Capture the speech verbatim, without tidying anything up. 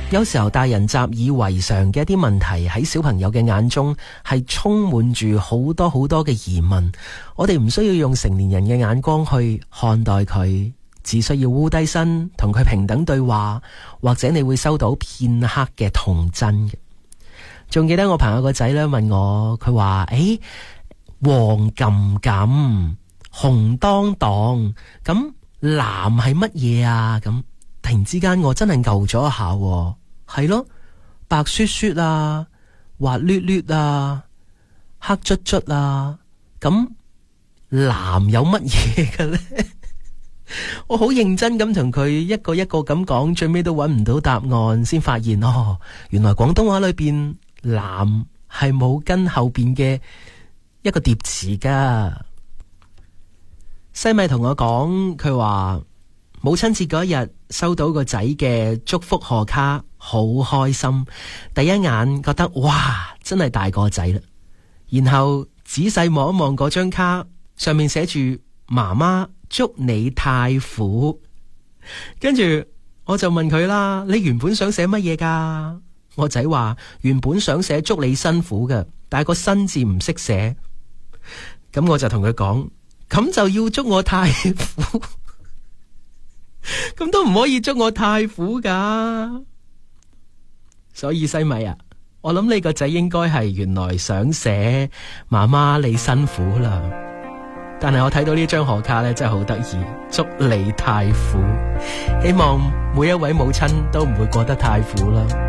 有時候大人習以為常嘅一啲問題喺小朋友嘅眼中係充滿住好多好多嘅疑問，我哋唔需要用成年人嘅眼光去看待佢，只需要烏低身同佢平等對話，或者你會收到片刻嘅童真嘅。仲記得我朋友個仔咧問我，佢話誒，黃冚冚紅當當，咁藍係乜嘢啊？咁突然之間我真係牛咗一下，係咯，白雪雪啊，滑捋捋啊，黑卒卒啊，咁藍有乜嘢嘅咧？我好認真咁同佢一個一個咁講，最尾都揾唔到答案，先發現哦，原來廣東話裏邊藍係冇跟後邊嘅一個疊詞噶。西米同我講，佢話母親節嗰日收到個仔嘅祝福賀卡，好開心。第一眼覺得哇，真係大個仔啦。然後仔細望一望嗰張卡，上面寫住媽媽祝你太苦。跟住我就問佢啦，你原本想寫乜嘢噶？我仔話原本想寫祝你辛苦嘅，但係個辛字唔識寫。咁我就同佢講，咁就要祝我太苦。咁都唔可以祝我太苦噶。所以西米啊，我諗你個仔應該係原來想寫媽媽你辛苦啦，但係我睇到呢張賀卡咧，真係好得意，祝你太苦。希望每一位母親都唔會過得太苦啦。